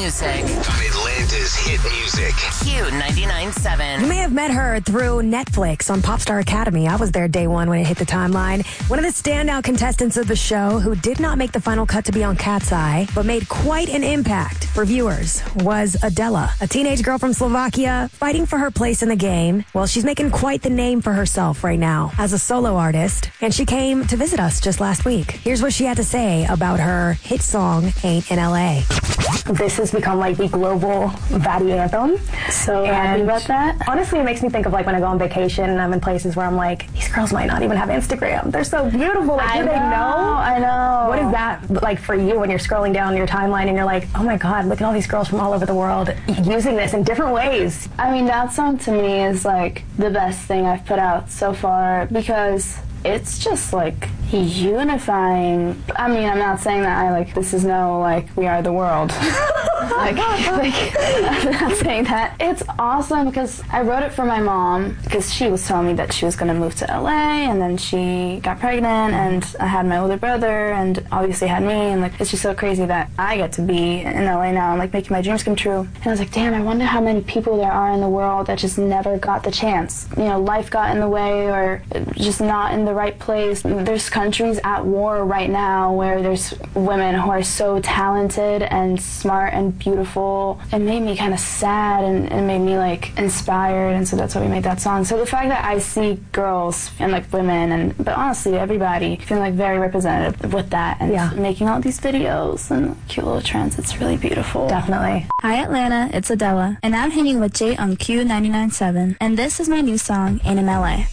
music. On Atlanta's hit music. Q99.7. You may have met her through Netflix on Popstar Academy. I was there day one when it hit the timeline. One of the standout contestants of the show who did not make the final cut to be on Cat's Eye, but made quite an impact for viewers, was Adela, a teenage girl from Slovakia fighting for her place in the game. Well, she's making quite the name for herself right now as a solo artist, and she came to visit us just last week. Here's what she had to say about her hit song, Ain't in L.A. This has become like the global Vadi anthem. So happy about that. Honestly, it makes me think of like when I go on vacation and I'm in places where I'm like, these girls might not even have Instagram. They're so beautiful. Like, do they know? I know. What is that like for you when you're scrolling down your timeline and you're like, oh my God, look at all these girls from all over the world using this in different ways? I mean, that song to me is like the best thing I've put out so far because it's just like unifying. I mean, I'm not saying that this is no like we are the world. like I'm not saying that. It's awesome because I wrote it for my mom because she was telling me that she was going to move to LA and then she got pregnant and I had my older brother and obviously had me, and like it's just so crazy that I get to be in LA now and like making my dreams come true. And I was like, damn, I wonder how many people there are in the world that just never got the chance. You know, life got in the way or just not in the right place. There's countries at war right now where there's women who are so talented and smart and beautiful. It made me kind of sad and it made me like inspired, and so that's why we made that song. So the fact that I see girls and like women but honestly everybody feeling like very representative with that and making all these videos and cute little trends, it's really beautiful. Definitely. Hi Atlanta, it's Adela, and I'm hanging with Jay on Q99.7, and this is my new song, Ain't in LA.